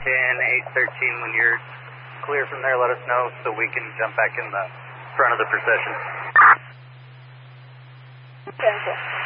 10, 813, when you're clear from there, let us know so we can jump back in the front of the procession. 10-4.